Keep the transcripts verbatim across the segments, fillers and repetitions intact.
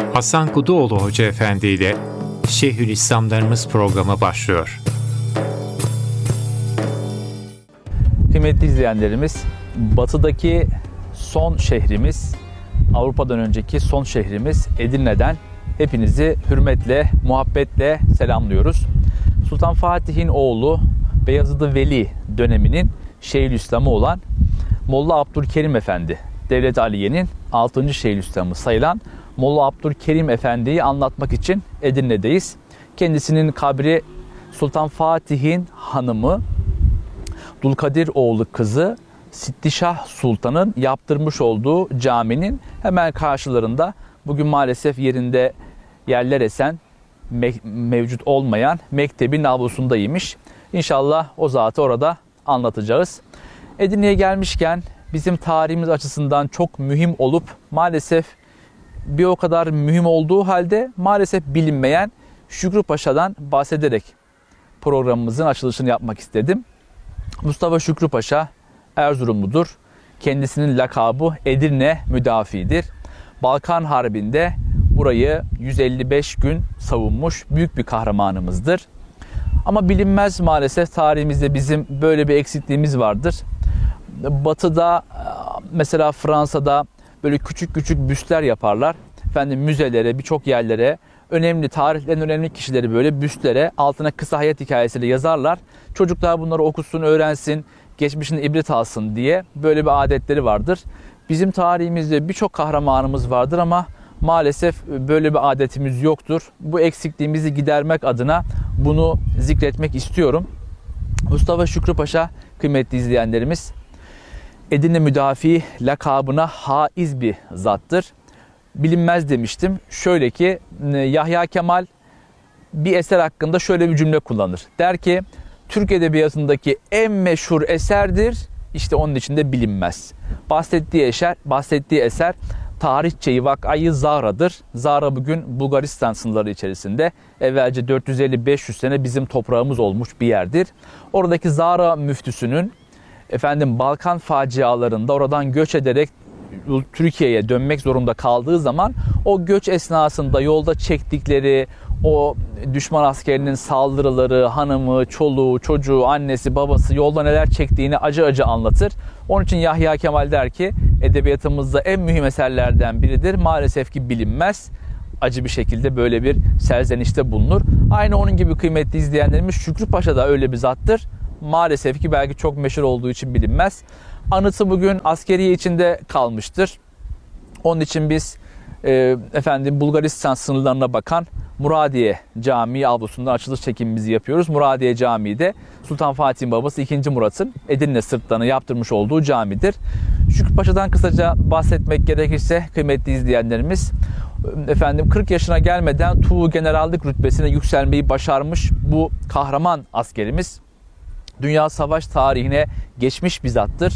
Hasan Kuduoğlu Hoca Efendi ile Şeyhülislamlarımız programı başlıyor. Kıymetli izleyenlerimiz, batıdaki son şehrimiz, Avrupa'dan önceki son şehrimiz Edirne'den hepinizi hürmetle, muhabbetle selamlıyoruz. Sultan Fatih'in oğlu Beyazıt-ı Veli döneminin Şeyhülislamı olan Molla Abdülkerim Efendi, Devlet Aliye'nin altıncı Şeyhülislamı sayılan Molla Abdülkerim Efendi'yi anlatmak için Edirne'deyiz. Kendisinin kabri Sultan Fatih'in hanımı Dulkadir oğlu kızı Sittişah Sultan'ın yaptırmış olduğu caminin hemen karşılarında, bugün maalesef yerinde yerler esen, me- mevcut olmayan mektebin avlusundaymış. İnşallah o zatı orada anlatacağız. Edirne'ye gelmişken bizim tarihimiz açısından çok mühim olup maalesef bir o kadar mühim olduğu halde maalesef bilinmeyen Şükrü Paşa'dan bahsederek programımızın açılışını yapmak istedim. Mustafa Şükrü Paşa Erzurumludur. Kendisinin lakabı Edirne Müdafi'dir. Balkan Harbi'nde burayı yüz elli beş gün savunmuş büyük bir kahramanımızdır. Ama bilinmez maalesef, tarihimizde bizim böyle bir eksikliğimiz vardır. Batı'da, mesela Fransa'da böyle küçük küçük büstler yaparlar. Efendim müzelere, birçok yerlere önemli, tarihlerin önemli kişileri böyle büstlere altına kısa hayat hikayesiyle yazarlar. Çocuklar bunları okusun, öğrensin, geçmişini ibret alsın diye böyle bir adetleri vardır. Bizim tarihimizde birçok kahramanımız vardır ama maalesef böyle bir adetimiz yoktur. Bu eksikliğimizi gidermek adına bunu zikretmek istiyorum. Mustafa Şükrü Paşa, kıymetli izleyenlerimiz, Edirne Müdafi lakabına haiz bir zattır. Bilinmez demiştim. Şöyle ki Yahya Kemal bir eser hakkında şöyle bir cümle kullanır. Der ki, Türk Edebiyatı'ndaki en meşhur eserdir, işte onun içinde bilinmez. Bahsettiği eser, bahsettiği eser tarihçeyi vakayı Zara'dır. Zara bugün Bulgaristan sınırları içerisinde, evvelce dört yüz elli beş yüz sene bizim toprağımız olmuş bir yerdir. Oradaki Zara müftüsünün efendim Balkan facialarında oradan göç ederek Türkiye'ye dönmek zorunda kaldığı zaman o göç esnasında yolda çektikleri o düşman askerinin saldırıları, hanımı, çoluğu, çocuğu, annesi, babası yolda neler çektiğini acı acı anlatır. Onun için Yahya Kemal der ki, edebiyatımızda en mühim eserlerden biridir. Maalesef ki bilinmez. Acı bir şekilde böyle bir serzenişte bulunur. Aynı onun gibi kıymetli izleyenlerimiz, Şükrü Paşa da öyle bir zattır. Maalesef ki belki çok meşhur olduğu için bilinmez. Anıtı bugün askeriye içinde kalmıştır. Onun için biz e, efendim Bulgaristan sınırlarına bakan Muradiye Camii avlusundan açılış çekimimizi yapıyoruz. Muradiye Camii de Sultan Fatih'in babası ikinci Murat'ın Edirne sırtlarına yaptırmış olduğu camidir. Şükrü Paşa'dan kısaca bahsetmek gerekirse kıymetli izleyenlerimiz, efendim kırk yaşına gelmeden Tuğ Generallik rütbesine yükselmeyi başarmış bu kahraman askerimiz dünya savaş tarihine geçmiş bir zattır.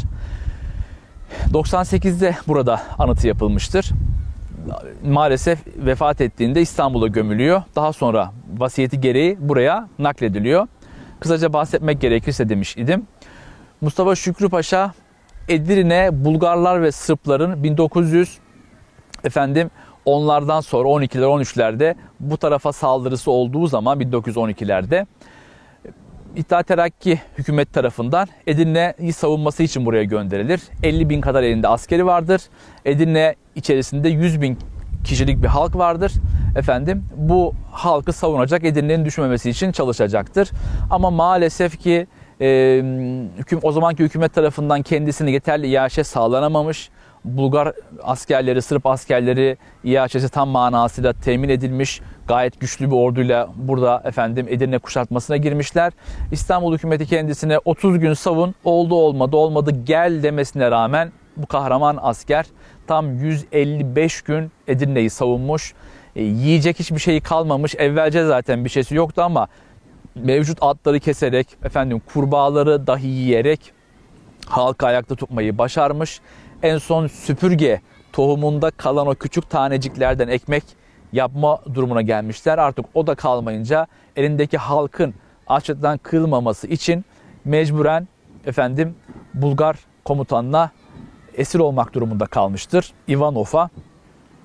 doksan sekizde burada anıtı yapılmıştır. Maalesef vefat ettiğinde İstanbul'a gömülüyor. Daha sonra vasiyeti gereği buraya naklediliyor. Kısaca bahsetmek gerekirse demiş idim. Mustafa Şükrü Paşa, Edirne Bulgarlar ve Sırpların bin dokuz yüz efendim onlardan sonra on ikiler on üçlerde bu tarafa saldırısı olduğu zaman bin dokuz yüz on ikilerde İttihat Terakki hükümet tarafından Edirne'yi savunması için buraya gönderilir. elli bin kadar elinde askeri vardır. Edirne içerisinde yüz bin kişilik bir halk vardır. Efendim bu halkı savunacak, Edirne'nin düşmemesi için çalışacaktır. Ama maalesef ki e, hüküm, o zamanki hükümet tarafından kendisine yeterli iaşe sağlanamamış. Bulgar askerleri, Sırp askerleri iaşesi tam manasıyla temin edilmiş. Gayet güçlü bir orduyla burada efendim Edirne kuşatmasına girmişler. İstanbul hükümeti kendisine otuz gün savun, oldu olmadı olmadı gel demesine rağmen bu kahraman asker tam yüz elli beş gün Edirne'yi savunmuş. E, yiyecek hiçbir şeyi kalmamış. Evvelce zaten bir şeysi yoktu ama mevcut atları keserek, efendim kurbağaları dahi yiyerek halkı ayakta tutmayı başarmış. En son süpürge tohumunda kalan o küçük taneciklerden ekmek yapma durumuna gelmişler. Artık o da kalmayınca elindeki halkın açlıktan kırılmaması için mecburen efendim Bulgar komutanına esir olmak durumunda kalmıştır. Ivanov'a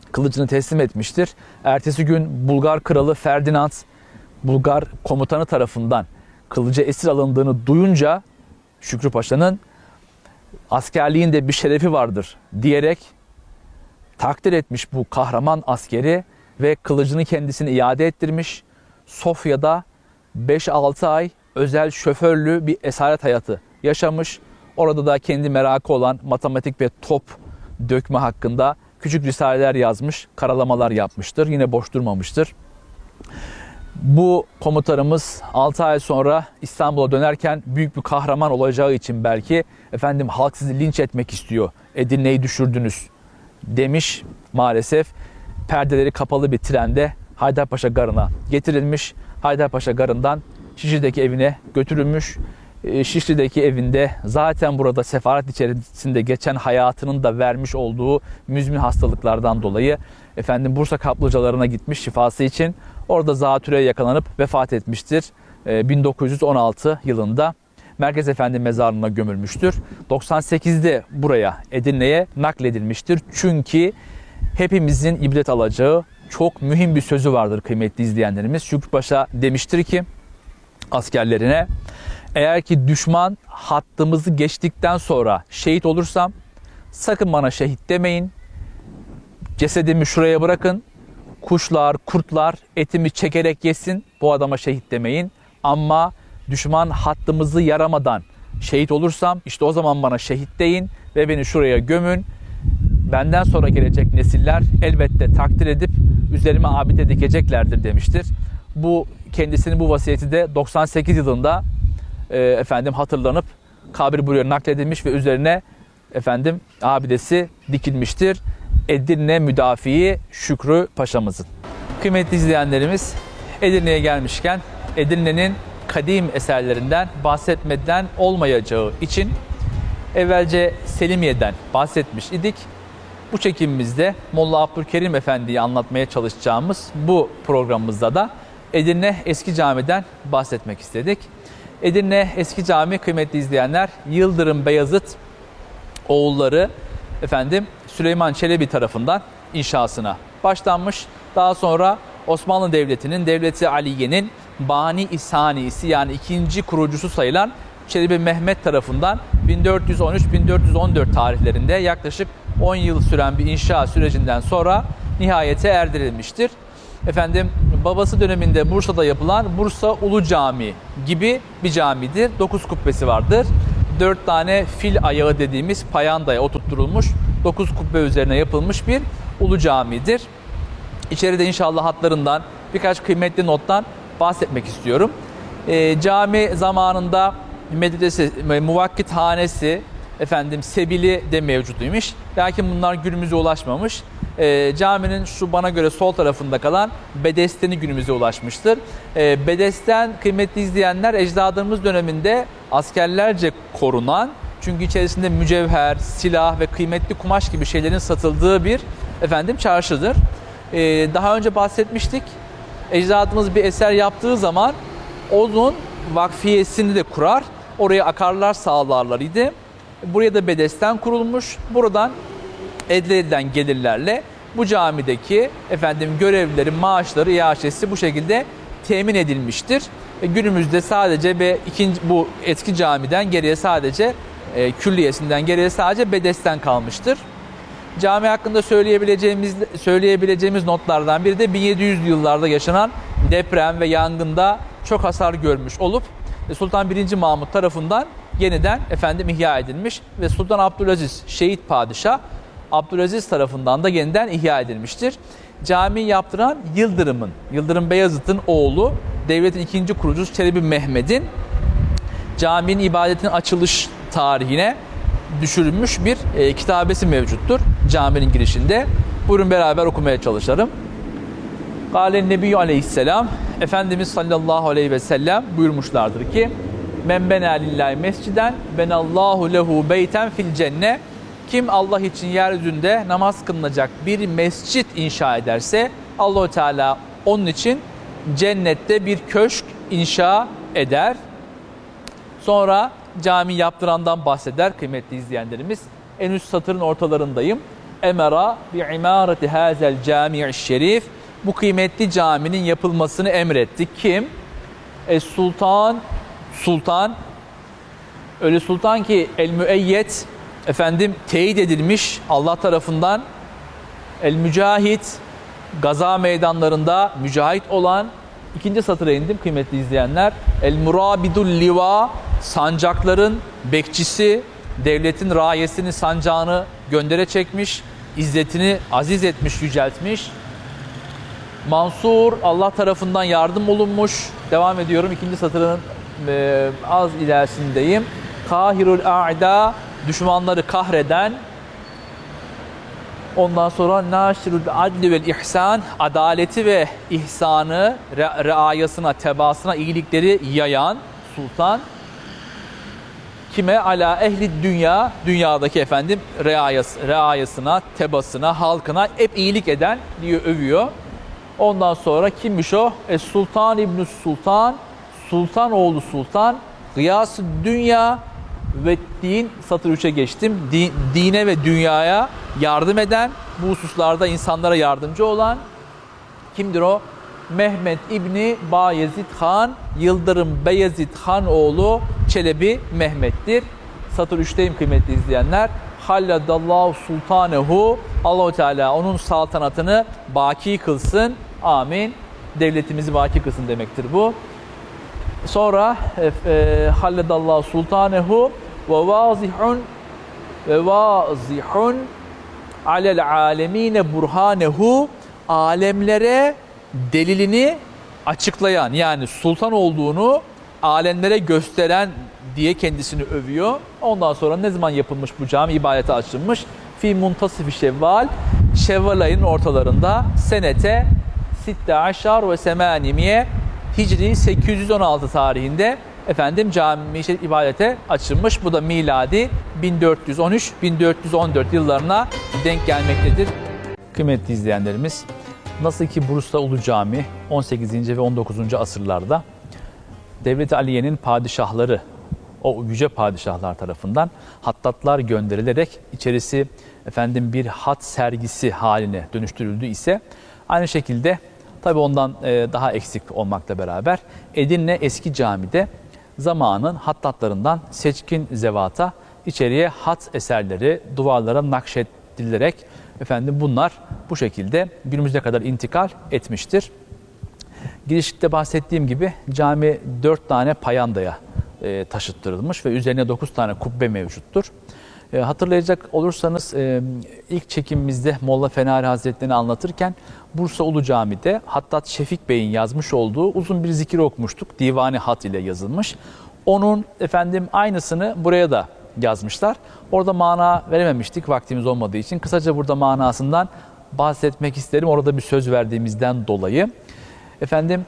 kılıcını teslim etmiştir. Ertesi gün Bulgar kralı Ferdinand, Bulgar komutanı tarafından kılıcı esir alındığını duyunca Şükrü Paşa'nın askerliğin de bir şerefi vardır diyerek takdir etmiş bu kahraman askeri ve kılıcını kendisine iade ettirmiş. Sofya'da beş altı ay özel şoförlü bir esaret hayatı yaşamış. Orada da kendi merakı olan matematik ve top dökme hakkında küçük risaleler yazmış, karalamalar yapmıştır. Yine boş durmamıştır. Bu komutanımız altı ay sonra İstanbul'a dönerken büyük bir kahraman olacağı için belki efendim halk sizi linç etmek istiyor, Edirne'yi düşürdünüz demiş. Maalesef perdeleri kapalı bir trende Haydarpaşa Garı'na getirilmiş. Haydarpaşa Garı'ndan Şişli'deki evine götürülmüş. Şişli'deki evinde zaten burada sefaret içerisinde geçen hayatının da vermiş olduğu müzmin hastalıklardan dolayı efendim Bursa kaplıcalarına gitmiş şifası için. Orada zatürreye yakalanıp vefat etmiştir. bin dokuz yüz on altı yılında Merkez Efendi mezarlığına gömülmüştür. doksan sekizde buraya Edirne'ye nakledilmiştir. Çünkü hepimizin ibret alacağı çok mühim bir sözü vardır kıymetli izleyenlerimiz. Şükrü Paşa demiştir ki askerlerine, eğer ki düşman hattımızı geçtikten sonra şehit olursam sakın bana şehit demeyin. Cesedimi şuraya bırakın. Kuşlar, kurtlar etimi çekerek yesin. Bu adama şehit demeyin. Ama düşman hattımızı yaramadan şehit olursam işte o zaman bana şehit deyin ve beni şuraya gömün. Benden sonra gelecek nesiller elbette takdir edip üzerime abide dikeceklerdir demiştir. Bu kendisinin bu vasiyeti de doksan sekiz yılında e, efendim hatırlanıp kabri buraya nakledilmiş ve üzerine efendim abidesi dikilmiştir. Edirne müdafii Şükrü Paşa'mızın. Kıymetli izleyenlerimiz, Edirne'ye gelmişken Edirne'nin kadim eserlerinden bahsetmeden olmayacağı için evvelce Selimiye'den bahsetmiş idik. Bu çekimimizde Molla Abdülkerim Efendi'yi anlatmaya çalışacağımız bu programımızda da Edirne Eski Cami'den bahsetmek istedik. Edirne Eski Cami kıymetli izleyenler Yıldırım Beyazıt oğulları efendim Süleyman Çelebi tarafından inşasına başlanmış. Daha sonra Osmanlı Devleti'nin, Devleti Aliye'nin Bani-i Sanisi yani ikinci kurucusu sayılan Çelebi Mehmet tarafından bin dört yüz on üç bin dört yüz on dört tarihlerinde yaklaşık on yıl süren bir inşa sürecinden sonra nihayete erdirilmiştir. Efendim babası döneminde Bursa'da yapılan Bursa Ulu Cami gibi bir camidir. Dokuz kubbesi vardır. Dört tane fil ayağı dediğimiz payandaya oturtturulmuş, dokuz kubbe üzerine yapılmış bir ulu camidir. İçeride inşallah hatlarından birkaç kıymetli nottan bahsetmek istiyorum. E, cami zamanında medrese, muvakkit hanesi, efendim sebili de mevcuduymuş. Lakin bunlar günümüze ulaşmamış. E, caminin şu bana göre sol tarafında kalan bedesteni günümüze ulaşmıştır. E, bedesten kıymetli izleyenler ecdadımız döneminde askerlerce korunan, çünkü içerisinde mücevher, silah ve kıymetli kumaş gibi şeylerin satıldığı bir efendim çarşıdır. E, daha önce bahsetmiştik. Ecdadımız bir eser yaptığı zaman onun vakfiyesini de kurar. Oraya akarlar sağlarlar idi. Buraya da bedesten kurulmuş. Buradan elde edilen gelirlerle bu camideki efendim görevlilerin maaşları, iaşesi bu şekilde temin edilmiştir. E, günümüzde sadece ve ikinci bu eski camiden geriye sadece e, külliyesinden geriye sadece bedesten kalmıştır. Cami hakkında söyleyebileceğimiz söyleyebileceğimiz notlardan biri de bin yedi yüzlü yıllarda yaşanan deprem ve yangında çok hasar görmüş olup Sultan birinci Mahmut tarafından yeniden efendim ihya edilmiş ve Sultan Abdülaziz şehit padişah Abdülaziz tarafından da yeniden ihya edilmiştir. Cami yaptıran Yıldırım'ın, Yıldırım Beyazıt'ın oğlu, devletin ikinci kurucusu Çelebi Mehmet'in caminin ibadetinin açılış tarihine düşürülmüş bir e, kitabesi mevcuttur caminin girişinde. Buyurun beraber okumaya çalışalım. Kâlen Nebiyyü Aleyhisselam, Efendimiz sallallahu aleyhi ve sellem buyurmuşlardır ki Men bena lillahi mesciden benallahu lehu beyten fil cenne. Kim Allah için yeryüzünde namaz kılınacak bir mescit inşa ederse Allah-u Teala onun için cennette bir köşk inşa eder. Sonra cami yaptırandan bahseder kıymetli izleyenlerimiz. En üst satırın ortalarındayım. emara bi imareti hazel cami'i şerif. Bu kıymetli caminin yapılmasını emretti. Kim? Es Sultan Sultan öyle sultan ki el müeyyet efendim teyit edilmiş Allah tarafından, el mücahit gaza meydanlarında mücahit olan, ikinci satıra indim kıymetli izleyenler. El murabidul liva, sancakların bekçisi, devletin rayesinin sancağını göndere çekmiş, izzetini aziz etmiş, yüceltmiş. Mansur, Allah tarafından yardım olunmuş. Devam ediyorum, ikinci satırın e, az ilerisindeyim. Kahirul a'da, düşmanları kahreden. Ondan sonra naşirul adli vel ihsan, adaleti ve ihsanı, re reayasına, tebaasına, iyilikleri yayan sultan. Kime? Ala ehli dünya, dünyadaki efendim reayas, reayasına, tebasına, halkına hep iyilik eden diye övüyor. Ondan sonra kimmiş o? Es Sultan İbn Sultan, Sultan oğlu Sultan, Gıyas-ı Dünya ve din, satır üçe geçtim. Din, dine ve dünyaya yardım eden, bu hususlarda insanlara yardımcı olan kimdir o? Mehmet İbni Bayezid Han, Yıldırım Beyazid Han oğlu Çelebi Mehmet'tir. Satır üçteyim kıymetli izleyenler. Halladallahu sultanehu, Allah-u Teala onun saltanatını baki kılsın. Amin. Devletimizi baki kılsın demektir bu. Sonra e, halladallahu sultanehu ve vazihun ve vazihun alel alemine burhanehu, alemlere delilini açıklayan, yani sultan olduğunu alemlere gösteren diye kendisini övüyor. Ondan sonra ne zaman yapılmış bu cami? İbadete açılmış. Fi muntasif-i Şevval, Şevval ayının ortalarında, senete sitte aşar ve semanimiye, Hicri sekiz yüz on altı tarihinde efendim cami ibadete açılmış. Bu da miladi bin dört yüz on üç bin dört yüz on dört yıllarına denk gelmektedir. Kıymetli izleyenlerimiz, nasıl ki Bursa Ulu Cami on sekizinci ve on dokuzuncu asırlarda Devlet-i Aliye'nin padişahları, o yüce padişahlar tarafından hattatlar gönderilerek içerisi efendim bir hat sergisi haline dönüştürüldü ise, aynı şekilde tabi ondan daha eksik olmakla beraber Edirne Eski Cami'de zamanın hattatlarından seçkin zevata içeriye hat eserleri duvarlara nakşedilerek efendim bunlar bu şekilde günümüze kadar intikal etmiştir. Girişte bahsettiğim gibi cami dört tane payandaya e, taşıttırılmış ve üzerine dokuz tane kubbe mevcuttur. E, hatırlayacak olursanız e, ilk çekimimizde Molla Fenari Hazretleri'ni anlatırken Bursa Ulu Cami'de Hattat Şefik Bey'in yazmış olduğu uzun bir zikir okumuştuk. Divani hat ile yazılmış. Onun efendim aynısını buraya da yazmışlar. Orada mana verememiştik vaktimiz olmadığı için. Kısaca burada manasından bahsetmek isterim. Orada bir söz verdiğimizden dolayı. Efendim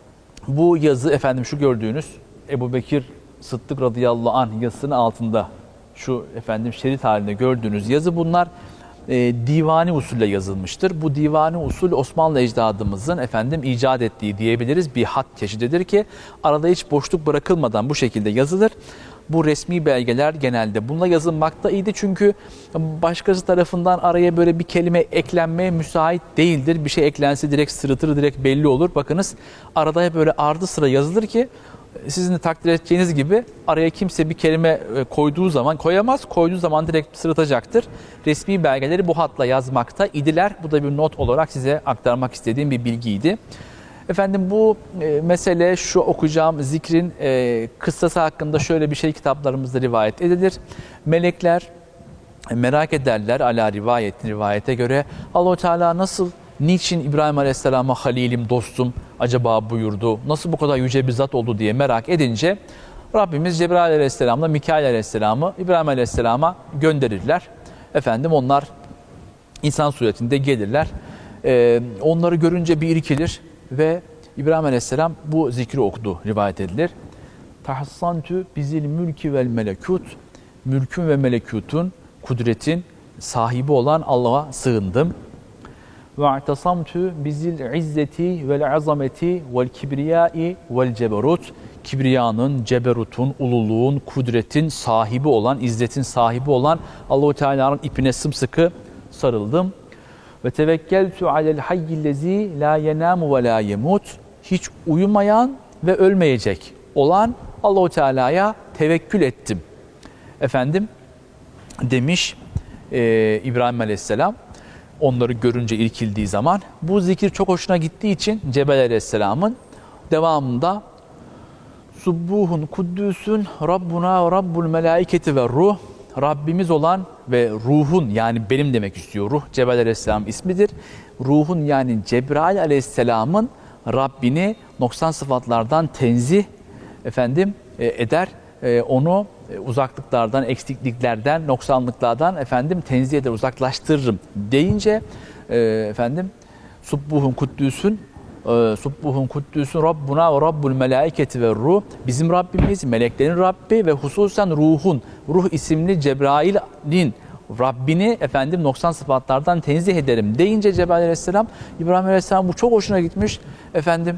bu yazı, efendim şu gördüğünüz Ebu Bekir Sıddık radıyallahu anh yazısının altında şu efendim şerit halinde gördüğünüz yazı, bunlar e, divani usulle yazılmıştır. Bu divani usul Osmanlı ecdadımızın efendim icat ettiği diyebiliriz bir hat çeşididir ki arada hiç boşluk bırakılmadan bu şekilde yazılır. Bu resmi belgeler genelde bununla yazılmakta iyiydi çünkü başkası tarafından araya böyle bir kelime eklenmeye müsait değildir. Bir şey eklense direkt sırıtır, direkt belli olur. Bakınız arada hep böyle ardı sıra yazılır ki sizin de takdir edeceğiniz gibi araya kimse bir kelime koyduğu zaman koyamaz, koyduğu zaman direkt sırıtacaktır. Resmi belgeleri bu hatla yazmakta idiler. Bu da bir not olarak size aktarmak istediğim bir bilgiydi. Efendim bu e, mesele, şu okuyacağım zikrin e, kıssası hakkında şöyle bir şey kitaplarımızda rivayet edilir. Melekler e, merak ederler ala rivayet, rivayete göre Allah-u Teala nasıl, niçin İbrahim Aleyhisselam'a halilim, dostum acaba buyurdu, nasıl bu kadar yüce bir zat oldu diye merak edince Rabbimiz Cebrail Aleyhisselam'la Mikail Aleyhisselam'ı İbrahim Aleyhisselam'a gönderirler. Efendim onlar insan suretinde gelirler. E, onları görünce bir irkilir. Ve İbrahim Aleyhisselam bu zikri okudu rivayet edilir. Tahassantu bizil mülki vel melekut, mülkün ve melekutun, kudretin sahibi olan Allah'a sığındım. Ve atasamtu bizil izzeti vel azameti vel kibriyai vel ceberut, kibriyanın, ceberutun, ululuğun, kudretin sahibi olan, izzetin sahibi olan Allah-u Teala'nın ipine sımsıkı sarıldım. Ve tevekkeltu alel hayyillezî la yenâmu ve la yemut. Hiç uyumayan ve ölmeyecek olan Allah-u Teala'ya tevekkül ettim. Efendim demiş e, İbrahim Aleyhisselam. Onları görünce irkildiği zaman bu zikir çok hoşuna gittiği için Cebrail Aleyhisselam'ın devamında Subbuhun kuddüsün Rabbuna ve Rabbul melaiketi ve ruh, Rabbimiz olan ve ruhun, yani benim demek istiyor. Ruh Cebrail Aleyhisselam ismidir. Ruhun, yani Cebrail Aleyhisselam'ın Rabbini noksan sıfatlardan tenzih efendim e, eder. E, onu e, uzaklıklardan, eksikliklerden, noksanlıklardan efendim tenzih eder, uzaklaştırırım deyince e, efendim Subbuhun kuddüsün e, Subbuhun kuddüsün Rabbuna ve Rabbul melaiketi ve ruh, bizim Rabbimiz, meleklerin Rabbi ve hususen ruhun, ruh isimli Cebrail'in Rabbini efendim noksan sıfatlardan tenzih ederim deyince Cebrail Aleyhisselam, İbrahim Aleyhisselam bu çok hoşuna gitmiş. Efendim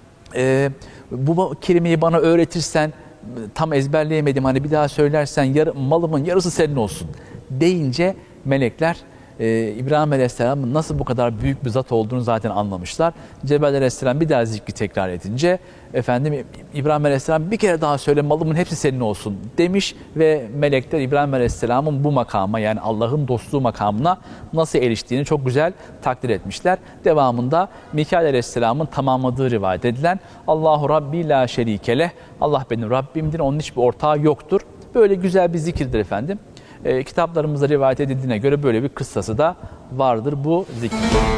e, bu kelimeyi bana öğretirsen, tam ezberleyemedim, hani bir daha söylersen yar, malımın yarısı senin olsun deyince melekler e, İbrahim Aleyhisselam'ın nasıl bu kadar büyük bir zat olduğunu zaten anlamışlar. Cebrail Aleyhisselam bir daha zikri tekrar edince efendim İbrahim Aleyhisselam bir kere daha söyle, malımın hepsi senin olsun demiş ve melekler İbrahim Aleyhisselam'ın bu makama, yani Allah'ın dostluğu makamına nasıl eriştiğini çok güzel takdir etmişler. Devamında Mikail Aleyhisselam'ın tamamladığı rivayet edilen Allahu Rabbi la şerike, Allah benim Rabbimdir, onun hiçbir ortağı yoktur. Böyle güzel bir zikirdir efendim. E, kitaplarımızda rivayet edildiğine göre böyle bir kıssası da vardır bu zikir.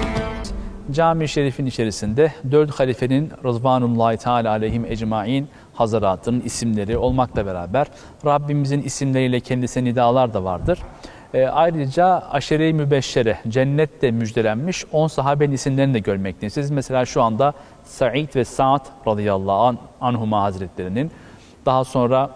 Cami-i Şerif'in içerisinde dört halifenin Rızvanullahi Teala aleyhim ecmaîn hazaratının isimleri olmakla beraber Rabbimizin isimleriyle kendisine nidalar da vardır. E, ayrıca aşere-i mübeşşere, cennette müjdelenmiş on sahabenin isimlerini de görmektesiniz. Mesela şu anda Sa'id ve Sa'd radıyallahu anhuma hazretlerinin, daha sonra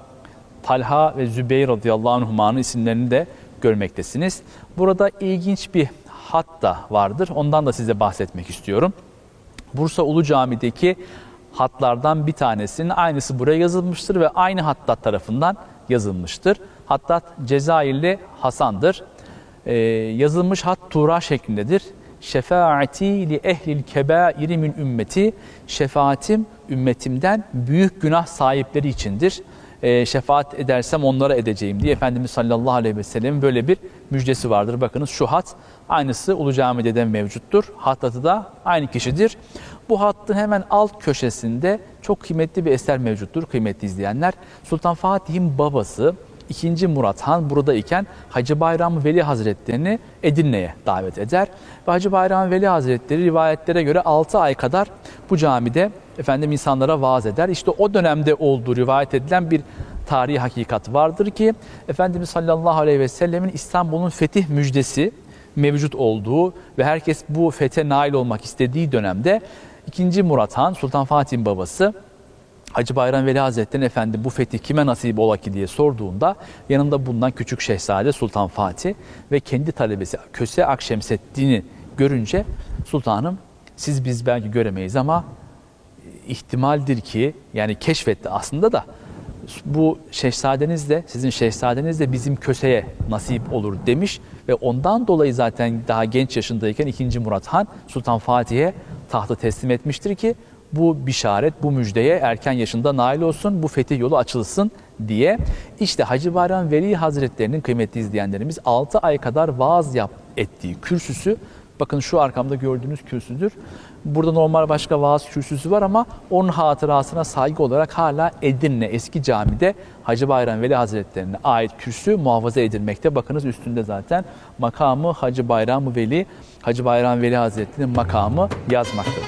Talha ve Zübeyir radıyallahu anhuma'nın isimlerini de görmektesiniz. Burada ilginç bir hat da vardır. Ondan da size bahsetmek istiyorum. Bursa Ulu Cami'deki hatlardan bir tanesinin aynısı buraya yazılmıştır ve aynı Hattat tarafından yazılmıştır. Hattat Cezayirli Hasan'dır. Ee, yazılmış hat Tuğra şeklindedir. Şefaati li ehlil kebairi min ümmeti, şefaatim ümmetimden büyük günah sahipleri içindir. E, şefaat edersem onlara edeceğim diye Efendimiz sallallahu aleyhi ve sellem'in böyle bir müjdesi vardır. Bakınız şu hat aynısı Ulu Cami'de de mevcuttur. Hattatı da aynı kişidir. Bu hattın hemen alt köşesinde çok kıymetli bir eser mevcuttur kıymetli izleyenler. Sultan Fatih'in babası ikinci Murat Han burada iken Hacı Bayram Veli Hazretlerini Edirne'ye davet eder. Ve Hacı Bayram Veli Hazretleri rivayetlere göre altı ay kadar bu camide efendim insanlara vaaz eder. İşte o dönemde olduğu rivayet edilen bir tarihi hakikat vardır ki Efendimiz sallallahu aleyhi ve sellemin İstanbul'un fetih müjdesi mevcut olduğu ve herkes bu fethe nail olmak istediği dönemde ikinci Murat Han, Sultan Fatih'in babası, Hacı Bayram Veli Hazretleri'nin efendi bu fetih kime nasip ola ki diye sorduğunda yanında bulunan küçük şehzade Sultan Fatih ve kendi talebesi Köse Akşemseddin'i görünce sultanım siz biz belki göremeyiz ama ihtimaldir ki, yani keşfetti aslında da bu şehzadeniz de sizin şehzadeniz de bizim Köse'ye nasip olur demiş ve ondan dolayı zaten daha genç yaşındayken ikinci Murat Han Sultan Fatih'e tahtı teslim etmiştir ki bu bişaret, bu müjdeye erken yaşında nail olsun, bu fetih yolu açılsın diye. İşte Hacı Bayram Veli Hazretlerinin kıymetli izleyenlerimiz altı ay kadar vaaz yap ettiği kürsüsü, bakın şu arkamda gördüğünüz kürsüdür. Burada normal başka vaaz kürsüsü var ama onun hatırasına saygı olarak hala Edirne eski camide Hacı Bayram Veli Hazretlerine ait kürsü muhafaza edilmekte. Bakınız üstünde zaten makamı Hacı Bayram Veli, Hacı Bayram Veli Hazretleri'nin makamı yazmaktadır.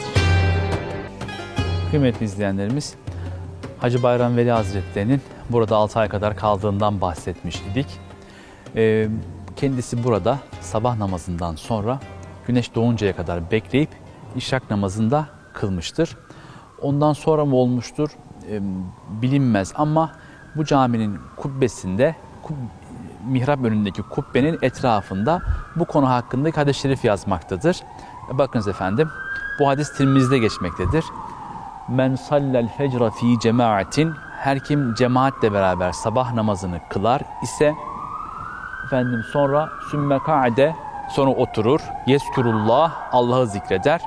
Kıymetli izleyenlerimiz, Hacı Bayram Veli Hazretleri'nin burada altı ay kadar kaldığından bahsetmiş idik. Ee, kendisi burada sabah namazından sonra güneş doğuncaya kadar bekleyip işrak namazında kılmıştır. Ondan sonra mı olmuştur e, bilinmez ama bu caminin kubbesinde, kub, mihrap önündeki kubbenin etrafında bu konu hakkındaki hadis-i şerif yazmaktadır. E, bakınız efendim, bu hadis Tirmizi'de geçmektedir. Men sallel fecra fi cemaatin, her kim cemaatle beraber sabah namazını kılar ise efendim sonra sümme ka'de Sonra oturur. Yeskurullah, Allah'ı zikreder.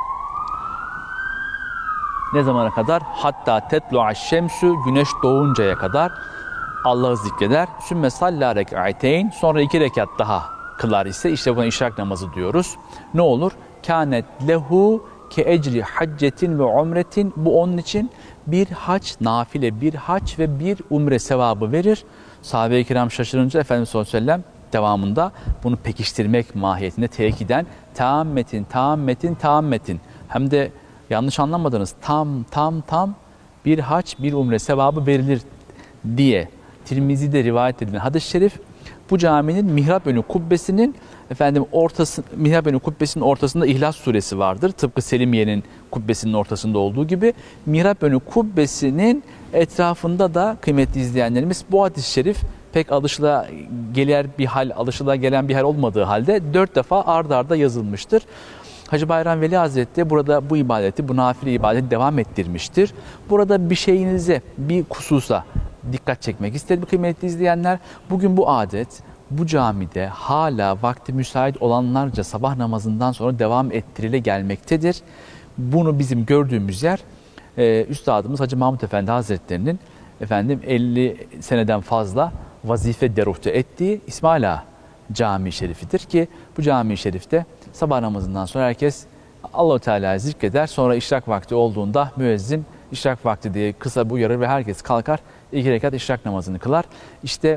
Ne zamana kadar? Hatta tetlu'aş şemsü, güneş doğuncaya kadar Allah'ı zikreder. Sümme salla rek'ateyn, sonra iki rekat daha kılar ise işte buna işrak namazı diyoruz. Ne olur? Kânet lehu ke ecri haccetin ve umretin, bu onun için bir hac, nafile bir hac ve bir umre sevabı verir. Sahabe-i kiram şaşırınca Efendimiz sallallahu aleyhi ve sellem devamında bunu pekiştirmek mahiyetinde tekiden taammetin, taammetin, taammetin, hem de yanlış anlamadınız, tam tam tam bir hac bir umre sevabı verilir diye Tirmizi'de rivayet edilen hadis-i şerif, bu caminin mihrap önü kubbesinin efendim ortası, mihrap önü kubbesinin ortasında İhlas suresi vardır. Tıpkı Selimiye'nin kubbesinin ortasında olduğu gibi mihrap önü kubbesinin etrafında da kıymetli izleyenlerimiz bu hadis-i şerif pek alışıla gelir bir hal, alışıla gelen bir hal olmadığı halde dört defa ard arda yazılmıştır. Hacı Bayram Veli Hazretleri burada bu ibadeti, bu nafile ibadeti devam ettirmiştir. Burada bir şeyinize, bir hususa dikkat çekmek isterim kıymetli izleyenler. Bugün bu adet bu camide hala vakti müsait olanlarca sabah namazından sonra devam ettirile gelmektedir. Bunu bizim gördüğümüz yer e, Üstadımız Hacı Mahmut Efendi Hazretleri'nin efendim elli seneden fazla vazife deruhte ettiği İsmail Ağa Camii Şerifidir ki bu Camii Şerif'te sabah namazından sonra herkes Allah-u Teala'yı zikreder. Sonra işrak vakti olduğunda müezzin işrak vakti diye kısa bir uyarır ve herkes kalkar, iki rekat işrak namazını kılar. İşte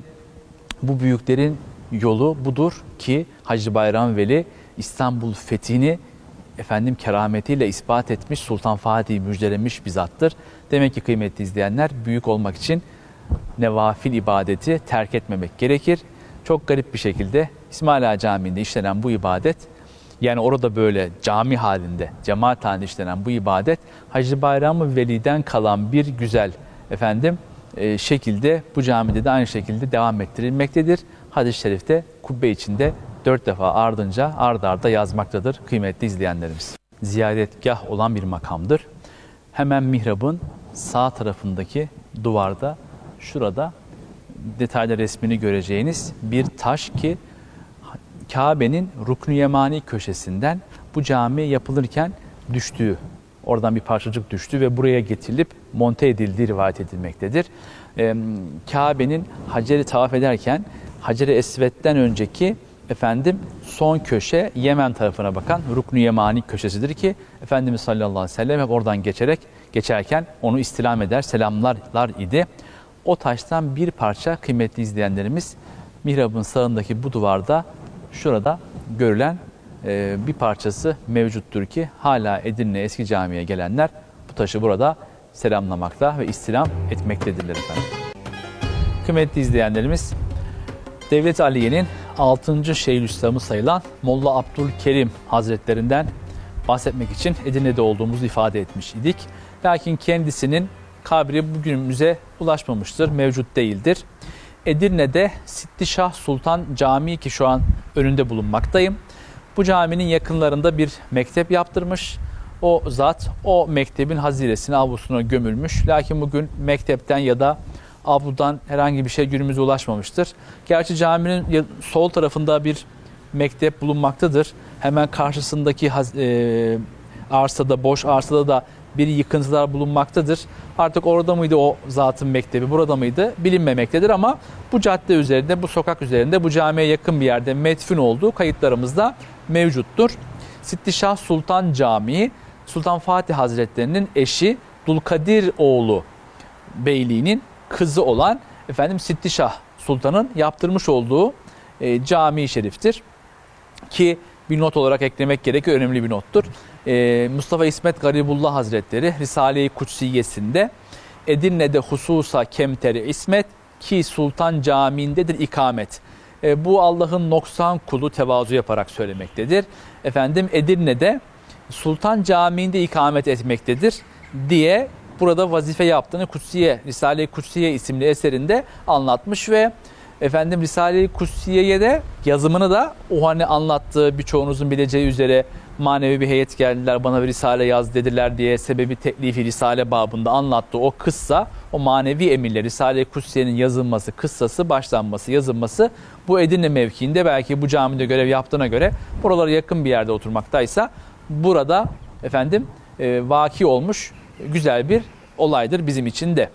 bu büyüklerin yolu budur ki Hacı Bayram Veli İstanbul fethini efendim kerametiyle ispat etmiş, Sultan Fatih'i müjdelemiş bir zattır. Demek ki kıymetli izleyenler, büyük olmak için nevafil ibadeti terk etmemek gerekir. Çok garip bir şekilde İsmail Ağa Camii'nde işlenen bu ibadet, yani orada böyle cami halinde, cemaat halinde işlenen bu ibadet, Hacı Bayram Veli'den kalan bir güzel efendim e, şekilde bu camide de aynı şekilde devam ettirilmektedir. Hadis-i şerifte kubbe içinde dört defa ardınca ard arda yazmaktadır kıymetli izleyenlerimiz. Ziyaretgah olan bir makamdır. Hemen mihrabın sağ tarafındaki duvarda, şurada detaylı resmini göreceğiniz bir taş ki Kabe'nin Rukn-i Yemani köşesinden bu cami yapılırken düştüğü, oradan bir parçacık düştü ve buraya getirilip monte edildiği rivayet edilmektedir. Ee, Kabe'nin Hacer-i tavaf ederken Hacer-i Esved'den önceki efendim son köşe Yemen tarafına bakan Rukn-i Yemani köşesidir ki Efendimiz sallallahu aleyhi ve sellem hep oradan geçerek geçerken onu istilam eder, selamlarlar idi. O taştan bir parça kıymetli izleyenlerimiz mihrabın sağındaki bu duvarda şurada görülen e, bir parçası mevcuttur ki hala Edirne Eski Camii'ye gelenler bu taşı burada selamlamakta ve istilam etmektedirler efendim. Kıymetli izleyenlerimiz, Devlet Aliye'nin altıncı Şeyhülislam'ı sayılan Molla Abdülkerim Hazretlerinden bahsetmek için Edirne'de olduğumuzu ifade etmiş idik. Lakin kendisinin kabri bugünümüze ulaşmamıştır, mevcut değildir. Edirne'de Sittişah Sultan Camii ki şu an önünde bulunmaktayım. Bu caminin yakınlarında bir mektep yaptırmış. O zat o mektebin haziresine, avlusuna gömülmüş. Lakin bugün mektepten ya da avludan herhangi bir şey günümüze ulaşmamıştır. Gerçi caminin sol tarafında bir mektep bulunmaktadır. Hemen karşısındaki e, arsada, boş arsada da bir yıkıntılar bulunmaktadır. Artık orada mıydı o zatın mektebi, burada mıydı bilinmemektedir ama bu cadde üzerinde, bu sokak üzerinde, bu camiye yakın bir yerde metfun olduğu kayıtlarımızda mevcuttur. Sittişah Sultan Camii, Sultan Fatih Hazretlerinin eşi Dulkadir oğlu Beyliğinin kızı olan efendim Sittişah Sultan'ın yaptırmış olduğu e, cami-i şeriftir. Ki bir not olarak eklemek gerekiyor, önemli bir nottur. Ee, Mustafa İsmet Garibullah Hazretleri Risale-i Kutsiyesinde Edirne'de hususa kemteri ismet ki Sultan Camii'ndedir ikamet. Ee, bu Allah'ın noksan kulu tevazu yaparak söylemektedir. Efendim Edirne'de Sultan Camii'nde ikamet etmektedir diye burada vazife yaptığını Kutsiye, Risale-i Kutsiye isimli eserinde anlatmış ve efendim Risale-i Kutsiye'ye de yazımını da o hani anlattığı birçoğunuzun bileceği üzere manevi bir heyet geldiler, bana bir risale yaz dediler diye sebebi teklifi risale babında anlattığı o kıssa, o manevi emirle Risale-i Kutsiye'nin yazılması, kıssası, başlanması, yazılması bu Edirne mevkiinde, belki bu camide görev yaptığına göre buralara yakın bir yerde oturmaktaysa burada efendim e, vaki olmuş güzel bir olaydır bizim için de.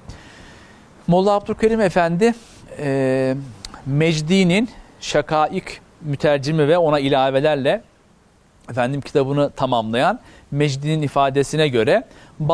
Molla Abdülkerim Efendi e, Mecdi'nin Şakaik mütercimi ve ona ilavelerle efendim kitabını tamamlayan Mecdi'nin ifadesine göre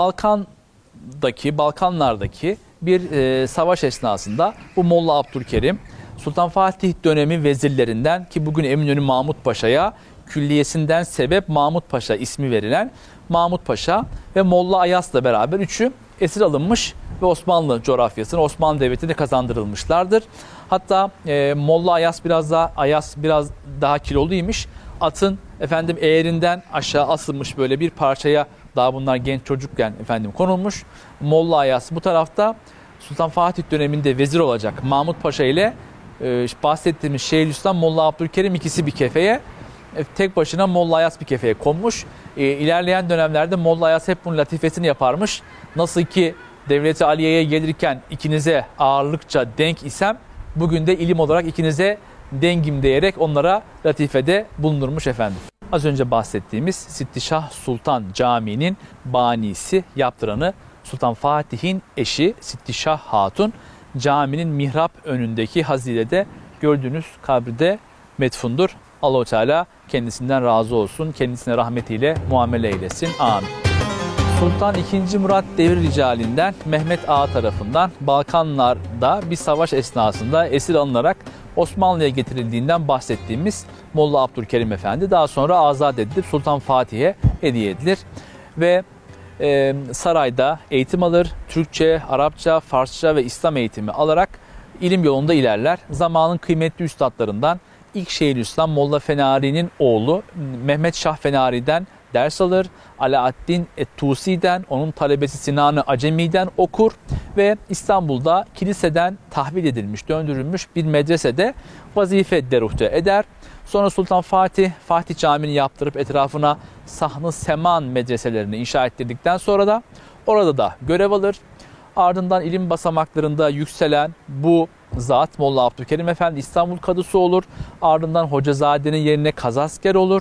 Balkan'daki, Balkanlardaki bir e, savaş esnasında bu Molla Abdülkerim Sultan Fatih dönemi vezirlerinden, ki bugün Eminönü Mahmut Paşa'ya külliyesinden sebep Mahmut Paşa ismi verilen Mahmut Paşa ve Molla Ayas'la beraber üçü esir alınmış ve Osmanlı coğrafyasına, Osmanlı Devleti'ne kazandırılmışlardır. Hatta e, Molla Ayas biraz daha Ayas biraz daha kiloluymuş. Atın efendim eğerinden aşağı asılmış böyle bir parçaya, daha bunlar genç çocukken efendim konulmuş. Molla Ayas bu tarafta Sultan Fatih döneminde vezir olacak Mahmut Paşa ile e, bahsettiğimiz Şeyhülislam Molla Abdülkerim ikisi bir kefeye, e, tek başına Molla Ayas bir kefeye konmuş. E, ilerleyen dönemlerde Molla Ayas hep bunun latifesini yaparmış. Nasıl ki Devleti Aliye'ye gelirken ikinize ağırlıkça denk isem, bugün de ilim olarak ikinize dengim diyerek onlara latifede bulunurmuş efendim. Az önce bahsettiğimiz Sittişah Sultan Camii'nin banisi, yaptıranı Sultan Fatih'in eşi Sittişah Hatun, caminin mihrap önündeki hazirede gördüğünüz kabride metfundur. Allah-u Teala kendisinden razı olsun, kendisine rahmetiyle muamele eylesin. Amin. Sultan ikinci. Murat devir ricalinden Mehmet Ağa tarafından Balkanlarda bir savaş esnasında esir alınarak Osmanlı'ya getirildiğinden bahsettiğimiz Molla Abdülkerim Efendi daha sonra azat edilip Sultan Fatih'e hediye edilir. Ve e, sarayda eğitim alır, Türkçe, Arapça, Farsça ve İslam eğitimi alarak ilim yolunda ilerler. Zamanın kıymetli üstadlarından ilk Şeyhülislam Molla Fenari'nin oğlu Mehmet Şah Fenari'den ders alır. Alaaddin Et-Tusi'den, onun talebesi Sinan-ı Acemi'den okur ve İstanbul'da kiliseden tahvil edilmiş, döndürülmüş bir medresede vazife deruhte eder. Sonra Sultan Fatih, Fatih Camii'ni yaptırıp etrafına Sahn-ı Seman medreselerini inşa ettirdikten sonra da orada da görev alır. Ardından ilim basamaklarında yükselen bu zat Molla Abdülkerim Efendi İstanbul Kadısı olur. Ardından Hocazade'nin yerine kazasker olur.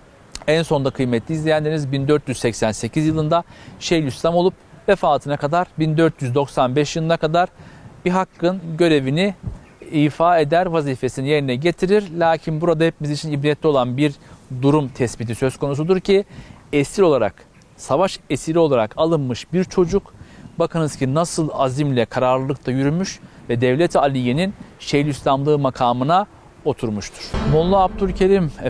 En sonunda kıymetli izleyenleriniz bin dört yüz seksen sekiz yılında Şeyhülislam olup vefatına kadar bin dört yüz doksan beş yılına kadar bir hakkın görevini ifa eder, vazifesini yerine getirir. Lakin burada hepimiz için ibretli olan bir durum tespiti söz konusudur ki esir olarak, savaş esiri olarak alınmış bir çocuk, bakınız ki nasıl azimle, kararlılıkla yürümüş ve Devlet-i Aliye'nin Şeyhülislamlığı makamına oturmuştur. Molla Abdülkerim